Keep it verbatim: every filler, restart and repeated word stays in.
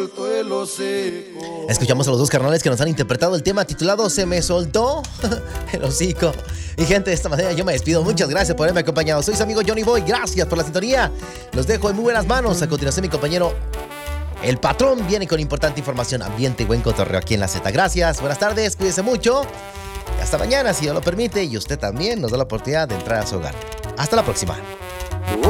Escuchamos a los dos carnales que nos han interpretado el tema titulado Se me soltó el hocico. Y gente, de esta manera yo me despido. Muchas gracias por haberme acompañado. Soy su amigo Johnny Boy. Gracias por la sintonía. Los dejo en muy buenas manos. A continuación, mi compañero El Patrón viene con importante información, ambiente y buen cotorreo aquí en la Z. Gracias, buenas tardes, cuídese mucho. Y hasta mañana, si Dios lo permite, y usted también nos da la oportunidad de entrar a su hogar. Hasta la próxima.